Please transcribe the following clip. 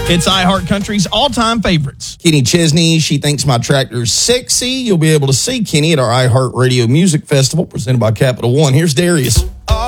It's iHeart Country's all-time favorites. Kenny Chesney, she thinks my tractor's sexy. You'll be able to see Kenny at our iHeart Radio Music Festival presented by Capital One. Here's Darius.